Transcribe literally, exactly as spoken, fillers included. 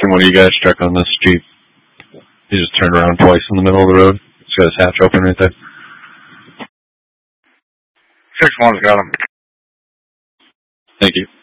seen one of you guys struck on this Jeep. He just turned around twice in the middle of the road. He's got his hatch open right there. six one's got him. Thank you.